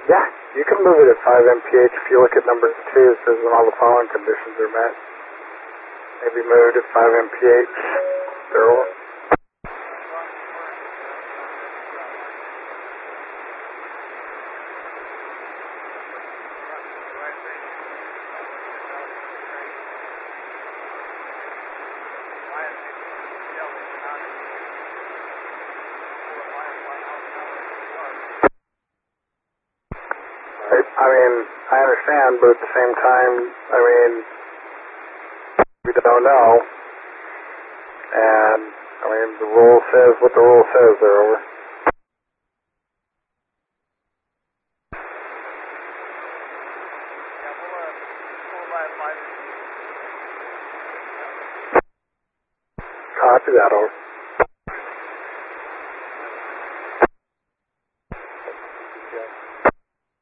Yeah, you can move it at 5 mph. If you look at number 2, it says when all the following conditions are met. Maybe moved at 5 mph. They're I mean, I understand, but at the same time, I mean, we don't know. And, I mean, the rule says what the rule says there, over. Copy that, over.